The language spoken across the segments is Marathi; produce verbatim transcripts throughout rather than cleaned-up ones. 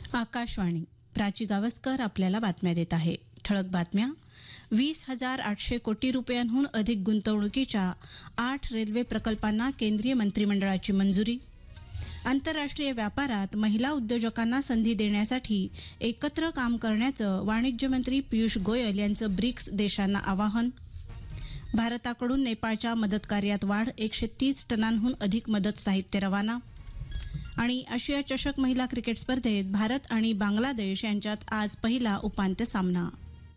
आकाशवाणी. प्राची गावस्कर आपल्याला बातम्या देत आहे. ठळक बातम्या. वीस हजार आठशे कोटी रुपयांहून अधिक गुंतवणुकीच्या आठ रेल्वे प्रकल्पांना केंद्रीय मंत्रिमंडळाची मंजुरी. आंतरराष्ट्रीय व्यापारात महिला उद्योजकांना संधी देण्यासाठी एकत्र काम करण्याचं वाणिज्य मंत्री पियुष गोयल यांचं ब्रिक्स देशांना आवाहन. भारताकडून नेपाळच्या मदत कार्यात वाढ, एकशे तीस टनांहून अधिक मदत साहित्य रवाना. आणि आशिया चषक महिला क्रिकेट स्पर्धेत भारत आणि बांगलादेश यांच्यात आज पहिला उपांत्य सामना.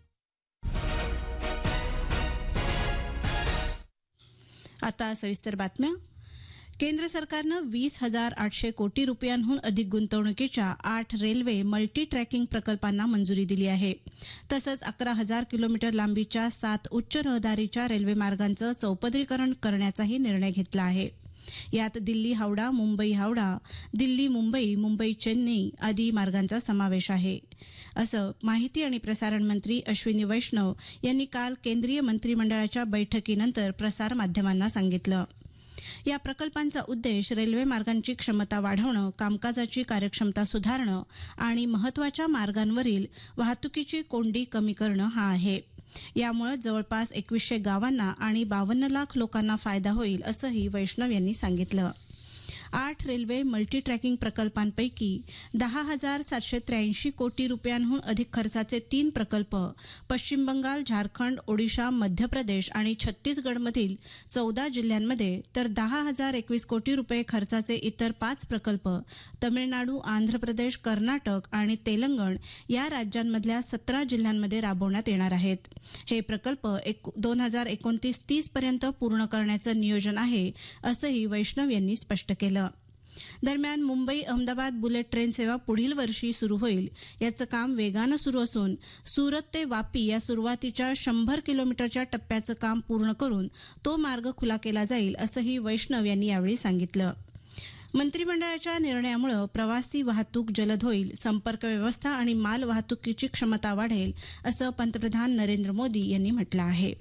आता सविस्तर बातम्या. केंद्र सरकारनं वीस हजार आठशे कोटी रुपयांहून अधिक गुंतवणुकीच्या आठ रेल्वे मल्टी ट्रॅकिंग प्रकल्पांना मंजुरी दिली आहे. तसंच अकरा हजार किलोमीटर लांबीच्या सात उच्च रहदारीच्या रेल्वे मार्गांचं चौपदरीकरण करण्याचाही निर्णय घेतला आहे. यात दिल्ली हावडा, मुंबई हावडा, दिल्ली मुंबई, मुंबई चेन्नई आदी मार्गांचा समावेश आहे, असं माहिती आणि प्रसारण मंत्री अश्विनी वैष्णव यांनी काल केंद्रीय मंत्रिमंडळाच्या बैठकीनंतर प्रसारमाध्यमांना सांगितलं. या प्रकल्पांचा उद्देश रेल्वे मार्गांची क्षमता वाढवणं, कामकाजाची कार्यक्षमता सुधारणं आणि महत्वाच्या मार्गांवरील वाहतुकीची कोंडी कमी करणं हा आहे. यामुळे जवळपास एकवीसशे गावांना आणि बावन्न लाख लोकांना फायदा होईल, असंही वैष्णव यांनी सांगितलं. आठ रेल्वे मल्टी ट्रॅकिंग प्रकल्पांपैकी दहा हजार सातशे त्र्याऐंशी कोटी रुपयांहून अधिक खर्चाचे तीन प्रकल्प पश्चिम बंगाल, झारखंड, ओडिशा, मध्य प्रदेश आणि छत्तीसगडमधील चौदा जिल्ह्यांमध्ये, तर दहा हजार एकवीस कोटी रुपये खर्चाचे इतर पाच प्रकल्प तमिळनाडू, आंध्र प्रदेश, कर्नाटक आणि तेलंगण या राज्यांमधल्या सतरा जिल्ह्यांमध्ये राबवण्यात येणार आहेत. हे प्रकल्प दोन हजार एकोणतीस तीस पर्यंत पूर्ण करण्याचं नियोजन आहे, असंही वैष्णव यांनी स्पष्ट केलं. दरम्यान मुंबई अहमदाबाद बुलेट ट्रेन सेवा पुढील वर्षी सुरू होईल. याचं काम वेगानं सुरू असून सुरत ते वापी या सुरुवातीच्या शंभर किलोमीटरच्या टप्प्याचं काम पूर्ण करून तो मार्ग खुला केला जाईल, असंही वैष्णव यांनी यावेळी सांगितलं. मंत्रिमंडळाच्या निर्णयामुळे प्रवासी वाहतूक जलद होईल, संपर्क व्यवस्था आणि माल वाहतुकीची क्षमता वाढेल, असं पंतप्रधान नरेंद्र मोदी यांनी म्हटलं आहे.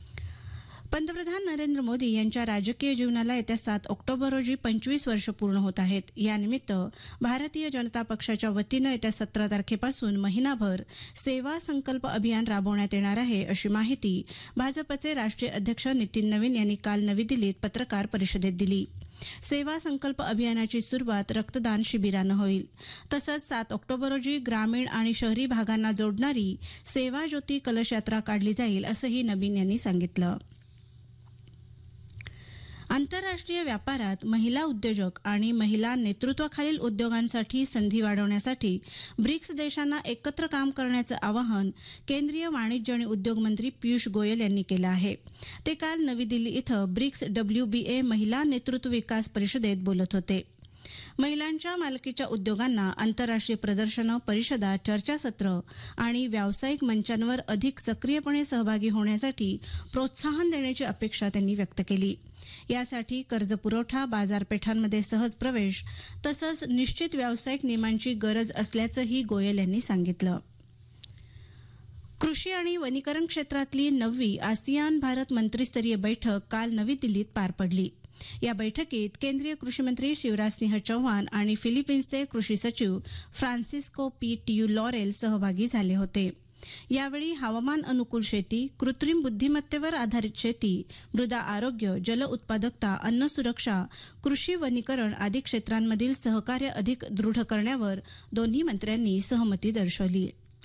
पंतप्रधान नरेंद्र मोदी यांच्या राजकीय जीवनाला येत्या सात ऑक्टोबर रोजी पंचवीस वर्ष पूर्ण होत आहेत. यानिमित्त भारतीय जनता पक्षाच्या वतीनं येत्या सतरा तारखेपासून महिनाभर सेवा संकल्प अभियान राबवण्यात येणार आहे, अशी माहिती भाजपचे राष्ट्रीय अध्यक्ष नितीन नवीन यांनी काल नवी दिल्लीत पत्रकार परिषदेत दिली. सेवा संकल्प अभियानाची सुरुवात रक्तदान शिबिरानं होईल. तसंच सात ऑक्टोबर रोजी ग्रामीण आणि शहरी भागांना जोडणारी सेवा ज्योती कलश यात्रा काढली जाईल, असंही नवीन यांनी सांगितलं. आंतरराष्ट्रीय व्यापारात महिला उद्योजक आणि महिला नेतृत्वाखालील उद्योगांसाठी संधी वाढवण्यासाठी ब्रिक्स देशांना एकत्र काम करण्याचं आवाहन केंद्रीय वाणिज्य आणि उद्योग मंत्री पियुष गोयल यांनी केलं आहे. ते काल नवी दिल्ली इथं ब्रिक्स डब्ल्यूबीए महिला नेतृत्व विकास परिषदेत बोलत होते. महिलांच्या मालकीच्या उद्योगांना आंतरराष्ट्रीय प्रदर्शनं, परिषदा, चर्चासत्र आणि व्यावसायिक मंचांवर अधिक सक्रियपणे सहभागी होण्यासाठी प्रोत्साहन देण्याची अपेक्षा त्यांनी व्यक्त केली. यासाठी कर्ज पुरवठा, बाजारपेठांमध्ये सहज प्रवेश तसंच निश्चित व्यावसायिक नियमांची गरज असल्याचंही गोयल यांनी सांगितलं. कृषी आणि वनीकरण क्षेत्रातली नववी आसियान भारत मंत्रिस्तरीय बैठक काल नवी दिल्लीत पार पडली. या बैठकीत केंद्रीय कृषी मंत्री शिवराज सिंह चौहान आणि फिलिपिन्सचे कृषी सचिव फ्रान्सिस्को पी टियू लॉरेल सहभागी झाले होते. यावेळी हवामान अनुकूल शेती, कृत्रिम बुद्धिमत्तेवर आधारित शेती, मृदा आरोग्य, जल उत्पादकता, अन्न सुरक्षा, कृषी वनीकरण आदी क्षेत्रांमधील सहकार्य अधिक दृढ करण्यावर दोन्ही मंत्र्यांनी सहमती दर्शवली.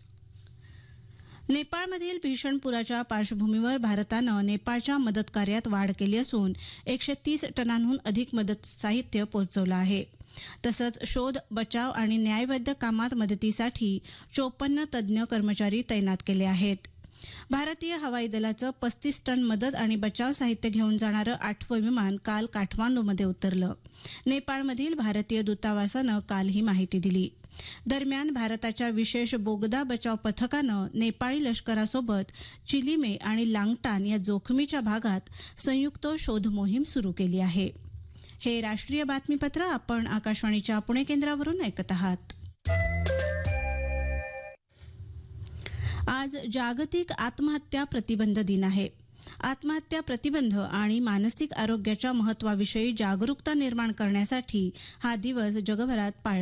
नेपाळमधील भीषण पुराच्या पार्श्वभूमीवर भारतानं नेपाळच्या मदत कार्यात वाढ केली असून एकशे तीस टनांहून अधिक मदत साहित्य पोहोचवलं आहे. तसंच शोध, बचाव आणि न्यायवैद्य कामात मदतीसाठी चोपन्न तज्ज्ञ कर्मचारी तैनात केले आहेत. भारतीय हवाई दलाचं पस्तीस टन मदत आणि बचाव साहित्य घेऊन जाणारं आठवं विमान काल काठमांडूमध्ये उतरलं. नेपाळमधील भारतीय दूतावासानं काल ही माहिती दिली. दरम्यान भारताच्या विशेष बोगदा बचाव पथकानं नेपाळी लष्करासोबत चिलिमे आणि लांगटान या जोखमीच्या भागात संयुक्त शोध मोहीम सुरू केली आहे. हे राष्ट्रीय बातमीपत्र आपण आकाशवाणीच्या पुणे केंद्रावरून ऐकत आहात. आज जागतिक आत्महत्या प्रतिबंध दिन आहे. आत्महत्या प्रतिबंध आणि मानसिक आरोग्याच्या महत्त्वाविषयी जागरूकता निर्माण करण्यासाठी हा दिवस जगभरात पाळला